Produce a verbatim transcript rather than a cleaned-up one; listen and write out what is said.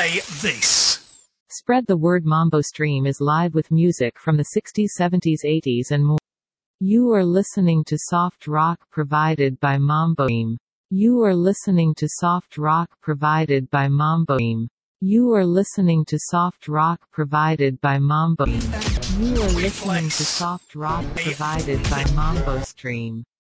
play this. Spread the word. Mambo Stream is live with music from the sixties, seventies, eighties and more. You are listening to soft rock provided by Mambo Stream. You are listening to soft rock provided by Mambo Stream. You are listening to soft rock provided by Mambo Stream. You are listening to soft rock provided by Mambo Stream.